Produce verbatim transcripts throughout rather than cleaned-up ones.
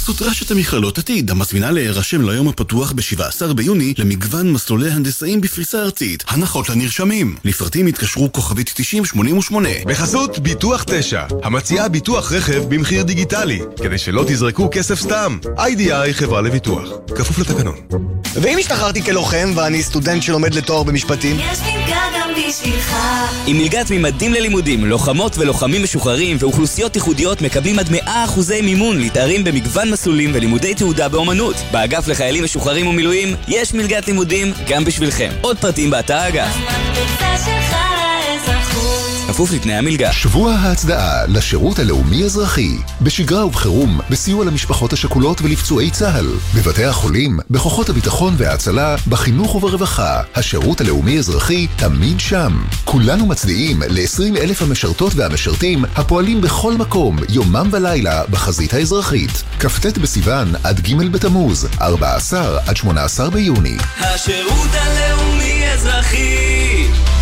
בחסות רשת המכללות עתיד, המזמינה להירשם ליום הפתוח ב-שבעה עשר ביוני למגוון מסלולי הנדסאים בפריסה ארצית. הנחות לנרשמים. לפרטים התקשרו כוכבית תשעים שמונים ושמונה. בחסות ביטוח תשע, המציעה ביטוח רכב במחיר דיגיטלי, כדי שלא תזרקו כסף סתם. איי די איי חברה לביטוח, כפוף לתקנון. ואם השתחררתי כלוחם ואני סטודנט שלומד לתואר במשפטים? יש מלגה גם בשבילך. עם מלגת ממדים ללימודים, לוחמות ולוחמים משוחררים ואוכלוסיות ייחודיות מקבלים עד מאה אחוזי מימון לתארים במגוון מסלולים ולימודי תעודה באומנות. באגף לחיילים משוחררים ומילואים יש מלגת לימודים גם בשבילכם. עוד פרטים באתר האגף. המדפסה שלך לאזרחות. כפוף לתנאי המלגה. שבוע ההצדעה לשירות הלאומי אזרחי, בשגרה ובחירום, בסיוע למשפחות השכולות ולפצועי צה"ל, בבתי החולים, בכוחות הביטחון וההצלה, בחינוך וברווחה. השירות הלאומי אזרחי תמיד שם. כולנו מצדיעים ל-עשרים אלף המשרתות והמשרתים הפועלים בכל מקום, יומם ולילה, בחזית האזרחית. כ"ט בסיוון עד ג' בתמוז, ארבעה עשר עד שמונה עשר ביוני. השירות הלאומי אזרחי,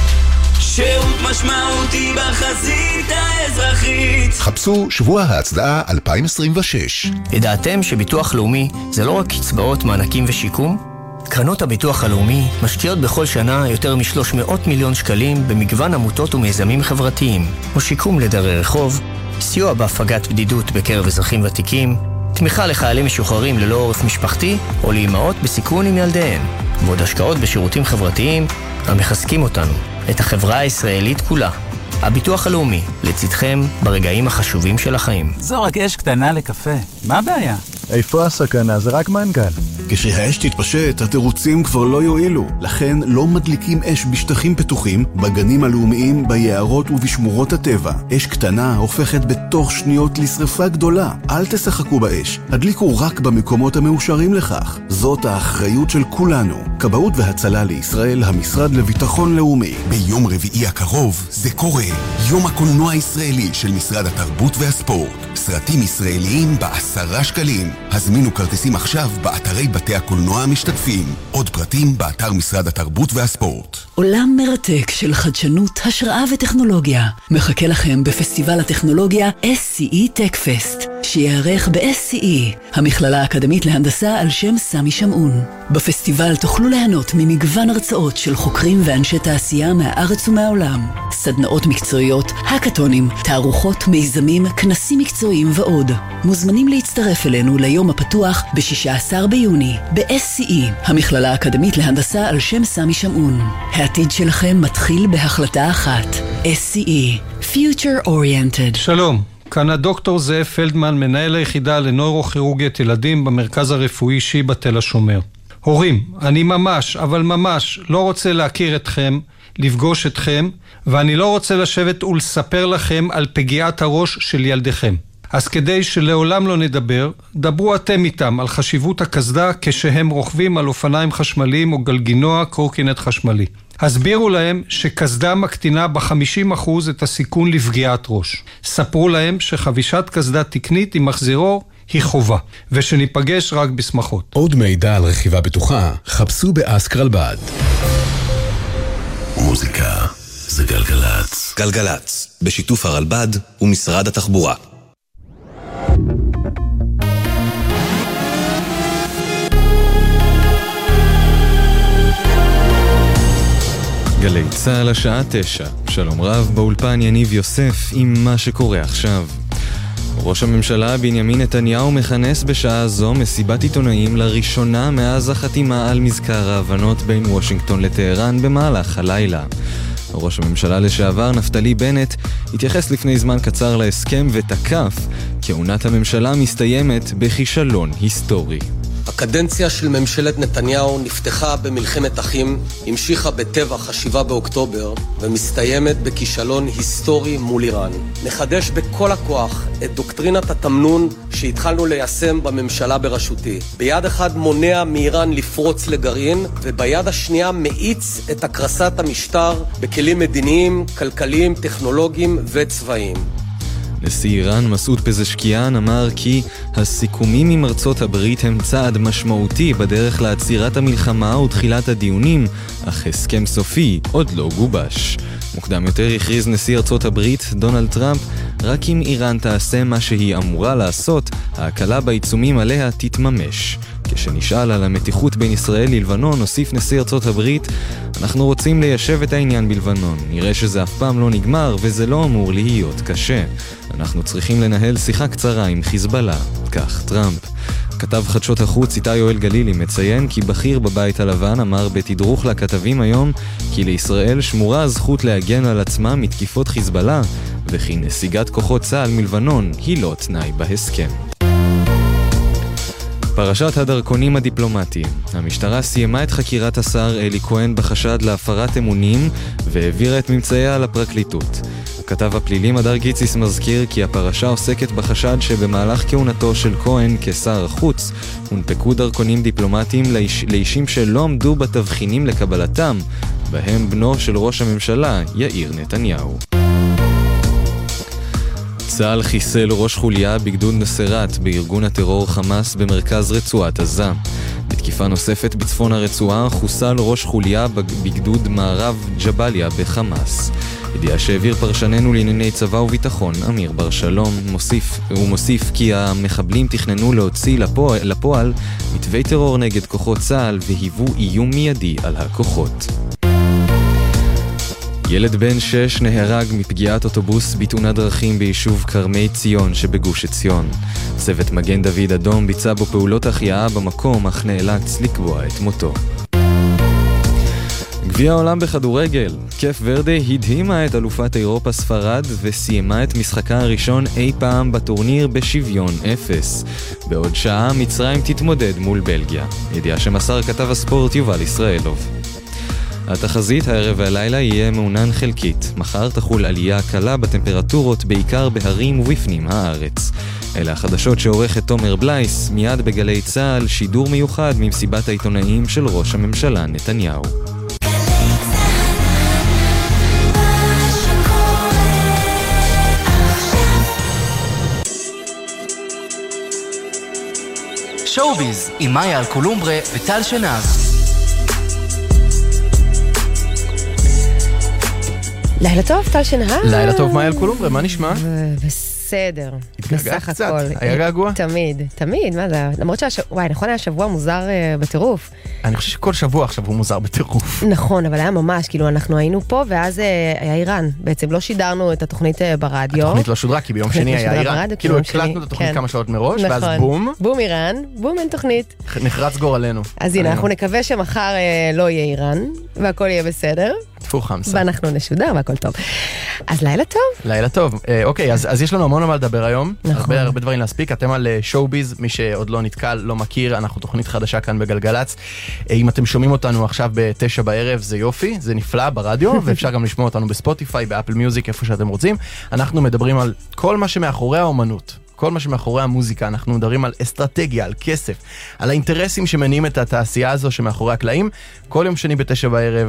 שירות משמעותי בחזית האזרחית. חפשו שבוע ההצדעה אלפיים עשרים ושש. ידעתם שביטוח לאומי זה לא רק קצבאות, מענקים ושיקום? קרנות הביטוח הלאומי משקיעות בכל שנה יותר מ-שלוש מאות מיליון שקלים במגוון עמותות ומיזמים חברתיים, כמו שיקום לדרי רחוב, סיוע בהפגת בדידות בקרב אזרחים ותיקים, תמיכה לחיילים משוחררים ללא עורף משפחתי או לאימהות בסיכון עם ילדיהן, ועוד השקעות בשירותים חברתיים המחזקים אותנו, את החברה הישראלית כולה. הביטוח הלאומי, לצדכם ברגעים החשובים של החיים. זו רק אש קטנה לקפה, מה הבעיה? איפה הסכנה? זה רק מנגל. כשהאש תתפשט, התירוצים כבר לא יועילו. לכן לא מדליקים אש בשטחים פתוחים, בגנים הלאומיים, ביערות ובשמורות הטבע. אש קטנה הופכת בתוך שניות לשריפה גדולה. אל תשחקו באש, הדליקו רק במקומות המאושרים לכך. זאת האחריות של כולנו. כבאות והצלה לישראל, המשרד לביטחון לאומי. ביום רביעי הקרוב זה קורה. יום הקולנוע הישראלי של משרד התרבות והספורט. סרטים ישראליים בעשרה שקלים. הזמינו כרטיסים עכשיו באתרי בתי הקולנוע המשתתפים. עוד פרטים באתר משרד התרבות והספורט. עולם מרתק של חדשנות, השראה וטכנולוגיה מחכה לכם בפסטיבל הטכנולוגיה אס סי אי Tech Fest, שיערך ב-אס סי אי, המכללה האקדמית להנדסה על שם סמי שמעון. בפסטיבל תוכלו ליהנות ממגוון הרצאות של חוקרים ואנשי תעשייה מהארץ ומהעולם, סדנאות מקצועיות, הקטונים, תערוכות, מיזמים, כנסים מקצועיים ועוד. מוזמנים להצטרף אלינו ליום הפתוח ב-שישה עשר ביוני ב-אס סי אי, המכללה האקדמית להנדסה על שם סמי שמעון. העתיד שלכם מתחיל בהחלטה אחת. אס סי אי, Future Oriented. שלום, כאן הדוקטור זאב פלדמן, מנהל היחידה לנוירוכירוגיית ילדים במרכז הרפואי שיבא תל השומר. הורים, אני ממש, אבל ממש לא רוצה להכיר אתכם, לפגוש אתכם, ואני לא רוצה לשבת ולספר לכם על פגיעת הראש של ילדיכם. אז כדי שלעולם לא נדבר, דברו אתם איתם על חשיבות הקסדה כשהם רוכבים על אופניים חשמליים או גלגינוע קורקינט חשמלי. הסבירו להם שקסדה מקטינה ב-חמישים אחוז את הסיכון לפגיעת ראש. ספרו להם שחבישת קסדה תקנית עם מחזירור היא חובה, ושניפגש רק בשמחות. עוד מידע על רכיבה בטוחה, חפשו באסקרלבד. מוזיקה זה גלגלץ. גלגלץ, בשיתוף הרלב"ד ומשרד התחבורה. גלי צהל השעה תשע. שלום רב, באולפן יניב יוסף עם מה שקורה עכשיו. ראש הממשלה בנימין נתניהו מכנס בשעה זו מסיבת עיתונאים לראשונה מאז החתימה על מזכר ההבנות בין וושינגטון לטהרן במהלך הלילה. ראש הממשלה לשעבר נפתלי בנט התייחס לפני זמן קצר להסכם ותקף כהונת הממשלה מסתיימת בכישלון היסטורי. הקדנציה של ממשלת נתניהו נפתחה במלחמת אחים, המשיכה בטבח השבעה באוקטובר ומסתיימת בכישלון היסטורי מול איראן. נחדש בכל הכוח את דוקטרינת התמנון שהתחלנו ליישם בממשלה בראשותי. ביד אחד מונע מאיראן לפרוץ לגרעין, וביד השנייה מאיץ את הקרסת המשטר בכלים מדיניים, כלכליים, טכנולוגיים וצבאיים. נשיא איראן מסעוד פזשקיאן אמר כי הסיכומים עם ארצות הברית הם צעד משמעותי בדרך לעצירת המלחמה ותחילת הדיונים, אך הסכם סופי עוד לא גובש. מוקדם יותר הכריז נשיא ארצות הברית דונלד טראמפ רק אם איראן תעשה מה שהיא אמורה לעשות, ההקלה בעיצומים עליה תתממש. כשנשאל על המתיחות בין ישראל ללבנון, הוסיף נשיא ארצות הברית, אנחנו רוצים ליישב את העניין בלבנון. נראה שזה אף פעם לא נגמר, וזה לא אמור להיות קשה. אנחנו צריכים לנהל שיחה קצרה עם חיזבאללה. כך טראמפ. כתב חדשות החוץ איתי יואל גלילי מציין כי בכיר בבית הלבן אמר בתדרוך לכתבים היום כי לישראל שמורה הזכות להגן על עצמה מתקיפות חיזבאללה, וכי נסיגת כוחות צה"ל מלבנון היא לא תנאי בהסכם. פרשת הדרכונים הדיפלומטיים. המשטרה סיימה את חקירת השר אלי כהן בחשד להפרת אמונים והעבירה את ממצאיה לפרקליטות. כתב הפלילים הדר גיציס מזכיר כי הפרשה עוסקת בחשד שבמהלך כהונתו של כהן כשר החוץ הונפקו דרכונים דיפלומטיים לאיש, לאישים שלא עמדו בתבחינים לקבלתם, בהם בנו של ראש הממשלה יאיר נתניהו. צה"ל חיסל ראש חוליה בגדוד נסרת בארגון הטרור חמאס במרכז רצועת עזה. בתקיפה נוספת בצפון הרצועה חוסל ראש חוליה בגדוד מערב ג'בליה בחמאס. ידיעה שהעביר פרשננו לענייני צבא וביטחון אמיר בר שלום מוסיף, הוא מוסיף כי המחבלים תכננו להוציא לפועל, לפועל מתווי טרור נגד כוחות צה"ל והיוו איום מיידי על הכוחות. ילד בן שש נהרג מפגיעת אוטובוס בתאונת דרכים ביישוב קרמי ציון שבגוש עציון. צוות מגן דוד אדום ביצע בו פעולות החייאה במקום אך נאלץ לקבוע את מותו. גביע העולם בכדורגל. קף ורדה הדהימה את אלופת אירופה ספרד וסיימה את משחקה הראשון אי פעם בטורניר בשוויון אפס. בעוד שעה מצרים תתמודד מול בלגיה. ידיעה שמסר כתב הספורט יובל ישראלוב. התחזית הערב והלילה יהיה מעונן חלקית. מחר תחול עלייה קלה בטמפרטורות בעיקר בהרים ובפנים הארץ. אלה החדשות שעורכת תומר בלייס, מיד בגלי צהל, שידור מיוחד ממסיבת העיתונאים של ראש הממשלה נתניהו. שואוביז עם מאיה אלקולומברה וטל שנהב. לילה טוב, טל שנהב. לילה טוב, מאיה אלקולומברה, מה נשמע? בסדר. התגעגעת קצת, היה געגוע? תמיד, תמיד, מה זה? למרות שהשבוע, וואי, נכון היה שבוע מוזר בטירוף. אני חושב שכל שבוע עכשיו הוא מוזר בטירוף. נכון, אבל היה ממש, כאילו אנחנו היינו פה, ואז היה איראן. בעצם לא שידרנו את התוכנית ברדיו. התוכנית לא שודרה, כי ביום שני היה איראן. כאילו הקלטנו את התוכנית כמה שעות מראש, ואז בום. בום איראן, בום אין תוכנית. נחרץ גורלנו. אז הנה, אנחנו נקווה שמחר לא יהיה איראן, והכל יהיה בסדר. תפוך חמסה. ואנחנו נשודר והכל טוב. אז לילה טוב. לילה טוב. אוקיי, אז, אז יש לנו המון מה לדבר היום. נכון. הרבה, הרבה דברים להספיק. אתם על שואוביז, מי שעוד לא נתקל, לא מכיר, אנחנו תוכנית חדשה כאן בגלגלץ. אם אתם שומעים אותנו עכשיו בתשע בערב, זה יופי, זה נפלא ברדיו, ואפשר גם לשמוע אותנו בספוטיפיי, באפל מיוזיק, איפה שאתם רוצים. אנחנו מדברים על כל מה שמאחורי האומנות. כל מה שמאחורי המוזיקה, אנחנו מדברים על אסטרטגיה, על כסף, על האינטרסים שמניעים את התעשייה הזו שמאחורי הקלעים, כל יום שני בתשע בערב,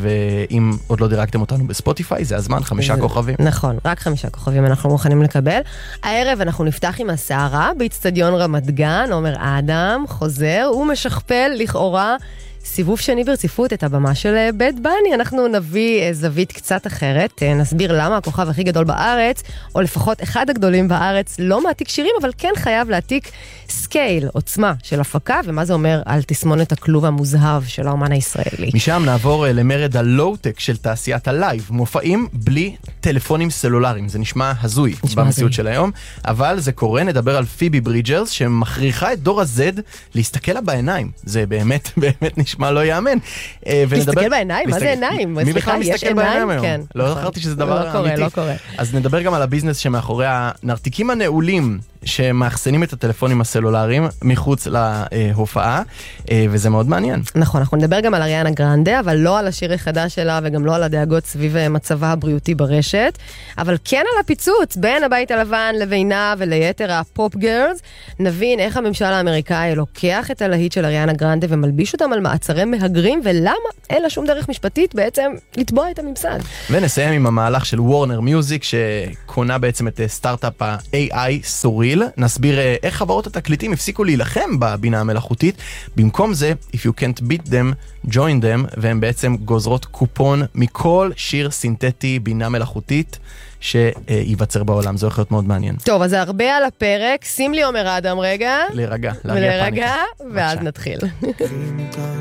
ואם עוד לא דירקתם אותנו בספוטיפיי, זה הזמן, חמישה כוכבים. נכון, רק חמישה כוכבים אנחנו מוכנים לקבל. הערב אנחנו נפתח עם הסערה, באצטדיון רמת גן, עומר אדם, חוזר, ומשכפל לכאורה, סיבוב שני ברציפות את הבמה של בית בני. אנחנו נביא זווית קצת אחרת, נסביר למה הכוכב הכי גדול בארץ, או לפחות אחד הגדולים בארץ, לא מעתיק שירים, אבל כן חייב להעתיק סקייל, עוצמה של הפקה, ומה זה אומר על תסמונת הכלוב המוזהב של האומן הישראלי. משם נעבור למרד הלואו-טק של תעשיית הלייב, מופעים בלי טלפונים סלולריים. זה נשמע הזוי במציאות של היום, אבל זה קורה. נדבר על פיבי ברידג'רס, שמכריחה את דור ה-Z להסתכל לה בעיניים. זה באמת, באמת נשמע לא יאמן. להסתכל בעיניים? מה זה עיניים? מי בכלל מסתכל בעיניים היום? כן. לא זכרתי שזה דבר אמיתי. לא קורה. אז נדבר גם על הביזנס שמאחורי הנרתיקים הנעולים, שמאחסנים את הטלפונים הסלולריים מחוץ להופעה, וזה מאוד מעניין. נכון, אנחנו נדבר גם על אריאנה גרנדה, אבל לא על השיר החדש שלה, וגם לא על הדאגות סביב מצבה הבריאותי ברשת, אבל כן על הפיצוץ בין הבית הלבן לבינה וליתר הפופ גרלס. נבין איך הממשל האמריקאי לוקח את הלהיט של אריאנה גרנדה ומלביש אותם על מעצרי מהגרים, ולמה אין לה שום דרך משפטית בעצם לתבוע את הממסד. ונסיים עם המהלך של וורנר מיוזיק, שקונה בעצם את סטארט-אפ ה-איי איי סוריל. נסביר איך חברות התקליטים הפסיקו להילחם בבינה המלאכותית. במקום זה, if you can't beat them, join them, והן בעצם גוזרות קופון מכל שיר סינתטי בינה מלאכותית שייווצר בעולם. זה הולך להיות מאוד מעניין. טוב, אז הרבה על הפרק. שים לי אומר אדם רגע. להירגע. ולהירגע, ואז נתחיל.